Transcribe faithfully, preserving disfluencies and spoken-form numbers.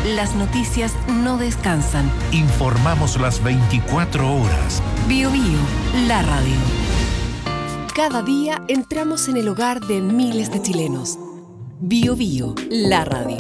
las noticias no descansan. Informamos las veinticuatro horas. Bio Bio, la radio. Cada día entramos en el hogar de miles de chilenos. Bio Bio, la radio.